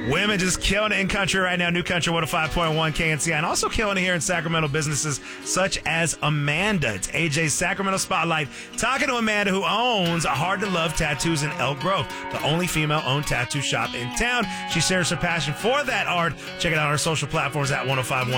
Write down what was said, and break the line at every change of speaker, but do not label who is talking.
Women just killing it in country right now. New Country 105.1 KNCI. And also killing it here in Sacramento businesses such as Amanda. It's AJ's Sacramento Spotlight. Talking to Amanda, who owns Hard to Love Tattoos in Elk Grove, the only female-owned tattoo shop in town. She shares her passion for that art. Check it out on her social platforms at 105.1